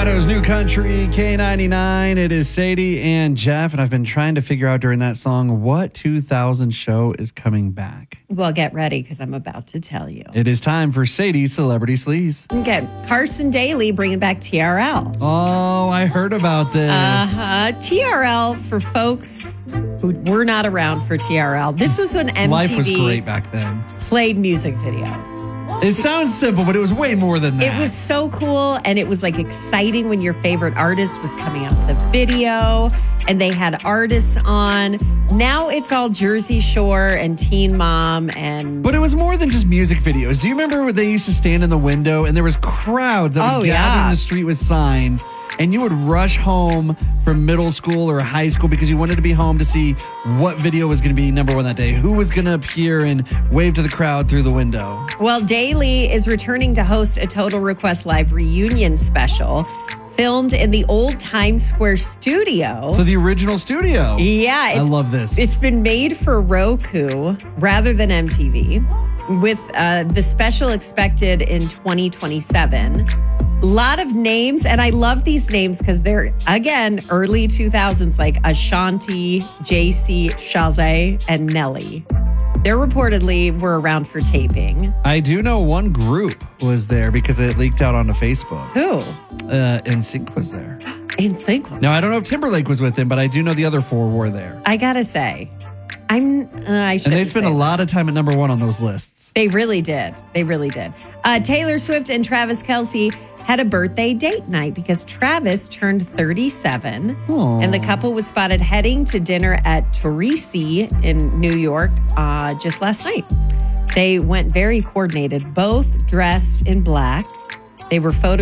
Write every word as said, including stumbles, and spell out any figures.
Colorado's New Country, K ninety-nine. It is Sadie and Jeff, and I've been trying to figure out during that song what two thousand show is coming back. Well, get ready because I'm about to tell you. It is time for Sadie's Celebrity Sleaze. Okay, Carson Daly bringing back T R L. Oh, I heard about this. Uh-huh. T R L, for folks who were not around for T R L, this was when M T V Life was great back then. played music videos. It sounds simple, but it was way more than that. It was so cool, and it was like exciting when your favorite artist was coming out with a video, and they had artists on. Now it's all Jersey Shore and Teen Mom and... But it was more than just music videos. Do you remember when they used to stand in the window and there was crowds that would Oh, gather yeah. in the street with signs, and you would rush home from middle school or high school because you wanted to be home to see what video was going to be number one that day, who was going to appear and wave to the crowd through the window. Well, Daly is returning to host a Total Request Live reunion special filmed in the old Times Square studio. So the original studio. Yeah. I love this. It's been made for Roku rather than M T V, with uh, the special expected in twenty twenty-seven. A lot of names, and I love these names because they're, again, early two thousands, like Ashanti, J C Chasez, and Nelly. They reportedly were around for taping. I do know one group was there because it leaked out onto Facebook. Who? Uh, N Sync was there. In Think. Now, I don't know if Timberlake was with him, but I do know the other four were there. I gotta say, I'm. Uh, I should. And they spent a lot of time at number one on those lists. They really did. They really did. Uh, Taylor Swift and Travis Kelce had a birthday date night because Travis turned thirty-seven. Aww. And the couple was spotted heading to dinner at Torrisi in New York uh, just last night. They went very coordinated, both dressed in black. They were photo